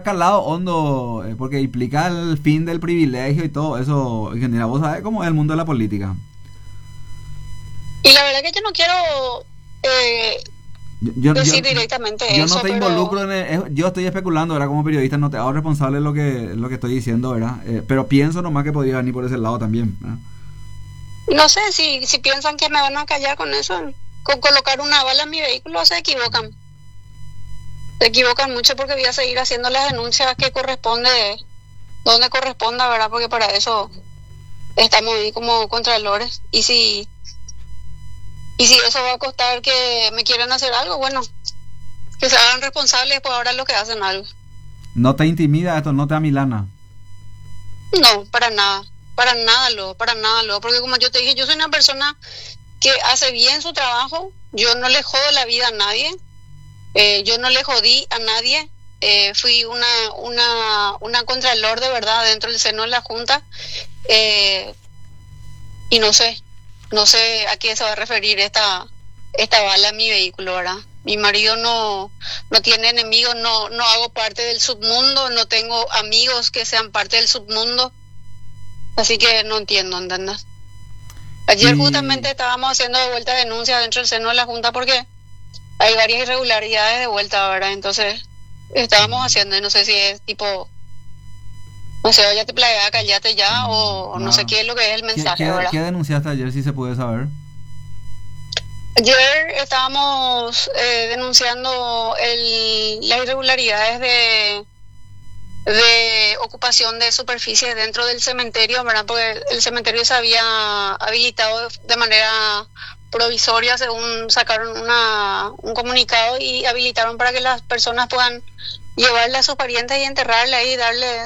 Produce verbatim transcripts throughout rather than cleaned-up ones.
calado hondo, eh, porque implica el fin del privilegio y todo eso. Ingeniera, vos sabés cómo es el mundo de la política. Y la verdad que yo no quiero eh, Yo, yo, decir yo- directamente yo eso, no te pero involucro en el- es- yo estoy especulando, ¿verdad? Como periodista no te hago responsable de lo que, lo que estoy diciendo, ¿verdad? Eh, pero pienso nomás que podría venir por ese lado también, ¿verdad? no sé si, si piensan que me van a callar con eso, con colocar una bala en mi vehículo, se equivocan. Se equivocan mucho porque voy a seguir haciendo las denuncias que corresponde, donde corresponda, ¿verdad? Porque para eso estamos ahí como contralores. Y si, y si eso va a costar que me quieran hacer algo, bueno, que se hagan responsables por ahora lo que hacen algo. No te intimida esto, no te amilana. No, para nada, para nada lo, para nada lo, porque como yo te dije, yo soy una persona que hace bien su trabajo, yo no le jodo la vida a nadie, eh, yo no le jodí a nadie, eh, fui una, una, una contralor de verdad dentro del seno de la Junta, eh, y no sé, no sé a qué se va a referir esta, esta bala en mi vehículo, ¿verdad? Mi marido no, no tiene enemigos, no, no hago parte del submundo, no tengo amigos que sean parte del submundo, así que no entiendo, ¿entendés? Ayer Y justamente estábamos haciendo de vuelta denuncias dentro del seno de la Junta porque hay varias irregularidades de vuelta, ¿verdad? Entonces estábamos haciendo, y no sé si es tipo, no sé, ya te plaga, cállate ya, o, o no sé claro. qué es lo que es el ¿Qué, mensaje, qué, ¿verdad? qué denunciaste ayer, si se puede saber? Ayer estábamos eh, denunciando el, las irregularidades de, de ocupación de superficies dentro del cementerio, ¿verdad? Porque el cementerio se había habilitado de manera provisoria, según sacaron una, un comunicado y habilitaron para que las personas puedan llevarle a sus parientes y enterrarle ahí y darle,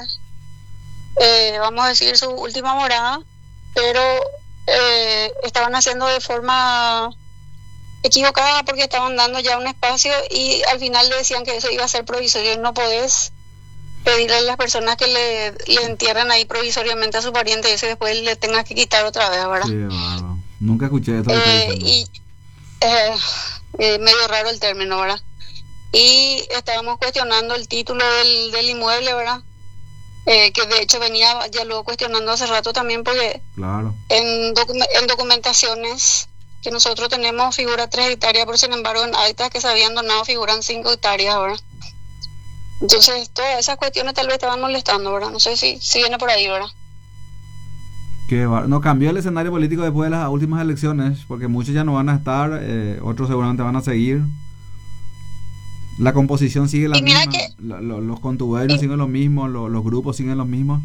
eh, vamos a decir, su última morada, pero eh, estaban haciendo de forma equivocada porque estaban dando ya un espacio y al final le decían que eso iba a ser provisorio y no podés pedirle a las personas que le, le entierren ahí provisoriamente a su pariente y eso después le tengas que quitar otra vez, ¿verdad? Qué bárbaro. Nunca escuché esto que está Eh, diciendo. y eh, eh, medio raro el término, ¿verdad? Y estábamos cuestionando el título del, del inmueble, ¿verdad? Eh, que de hecho venía ya luego cuestionando hace rato también porque Claro. en, docu- en documentaciones que nosotros tenemos figura tres hectáreas, pero sin embargo en actas que se habían donado figuran cinco hectáreas, ¿verdad? Entonces todas esas cuestiones tal vez estaban molestando, ¿verdad? No sé si, si viene por ahí, ¿verdad? Qué bar- No cambió el escenario político después de las últimas elecciones, porque muchos ya no van a estar, eh, otros seguramente van a seguir. La composición sigue la Y mira misma, que, lo- lo- los contubernio y- siguen los mismos, lo- los grupos siguen los mismos.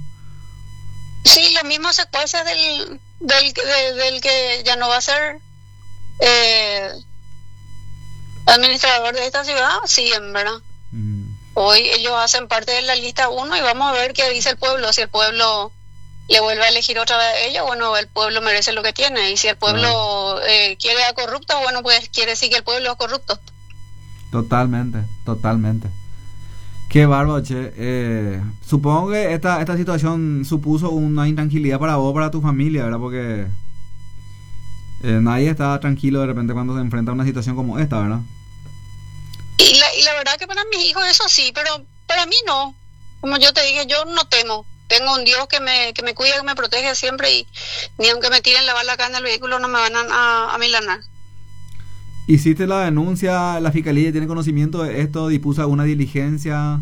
sí, los mismos secuaces del, del, de- del que ya no va a ser eh, administrador de esta ciudad, siguen, ¿verdad? Mm. Hoy ellos hacen parte de la lista uno y vamos a ver qué dice el pueblo. Si el pueblo le vuelve a elegir otra vez a ellos, bueno, el pueblo merece lo que tiene. Y si el Claro. pueblo eh, quiere a corruptos, bueno, pues quiere decir que el pueblo es corrupto. Totalmente, totalmente. Qué bárbaro, che. Eh, supongo que esta, esta situación supuso una intranquilidad para vos, para tu familia, ¿verdad? Porque eh, nadie está tranquilo de repente cuando se enfrenta a una situación como esta, ¿verdad? Y la, y la verdad que para mis hijos eso sí, pero para mí no. Como yo te dije, yo no temo. Tengo un Dios que me, que me cuida, que me protege siempre y ni aunque me tiren la bala acá en el vehículo no me van a, a, a milanar. ¿Hiciste la denuncia? ¿La fiscalía tiene conocimiento de esto? ¿Dispuso alguna diligencia?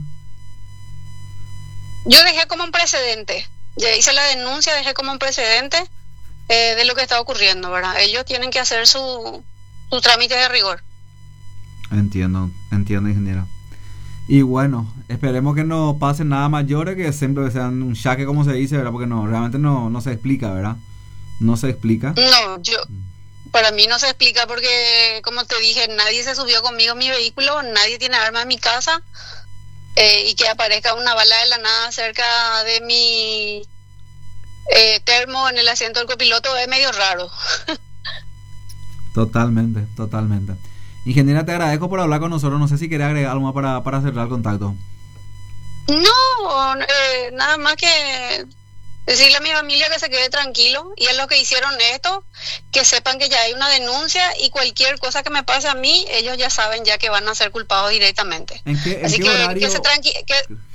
Yo dejé como un precedente. Ya hice la denuncia, dejé como un precedente eh, de lo que está ocurriendo, ¿verdad? Ellos tienen que hacer su, su trámite de rigor. Entiendo, entiendo, ingeniera. Y bueno, esperemos que no pase nada mayores, que siempre sean un chaque, como se dice, ¿verdad? Porque no, realmente no, no se explica, ¿verdad? No se explica. No, yo, para mí no se explica porque, como te dije, nadie se subió conmigo en mi vehículo, nadie tiene arma en mi casa, eh, y que aparezca una bala de la nada cerca de mi eh, termo en el asiento del copiloto es medio raro. Totalmente, totalmente. Ingeniera, te agradezco por hablar con nosotros. No sé si quería agregar algo más para, para cerrar el contacto. No, eh, nada más que decirle a mi familia que se quede tranquilo y a los que hicieron esto, que sepan que ya hay una denuncia y cualquier cosa que me pase a mí, ellos ya saben ya que van a ser culpados directamente. ¿En qué, en Así qué que horario? que se tranqui que,